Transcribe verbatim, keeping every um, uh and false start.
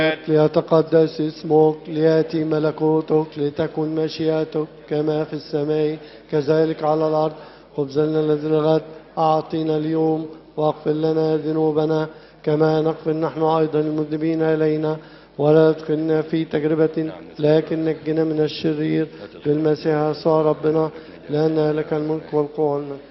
ليتقدس اسمك، ليأتي ملكوتك، لتكن مشيئتك كما في السماء كذلك على الأرض. خبزنا الذي الغد أعطينا اليوم، واغفر لنا ذنوبنا كما نغفر نحن أيضا المذنبين إلينا، ولا تدخلنا في تجربة لكن نجنا من الشرير. بالمسيح يسوع ربنا، لأن لك الملك والقوة